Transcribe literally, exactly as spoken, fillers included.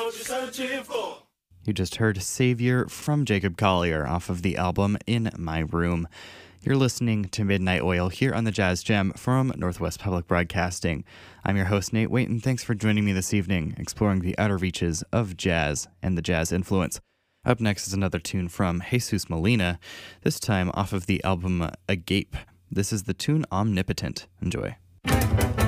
what you're searching for. You just heard Savior from Jacob Collier off of the album In My Room. You're listening to Midnight Oil here on the Jazz Gem from Northwest Public Broadcasting. I'm your host, Nate Waite, and thanks for joining me this evening, exploring the outer reaches of jazz and the jazz influence. Up next is another tune from Jesus Molina, this time off of the album Agape. This is the tune Omnipotent. Enjoy.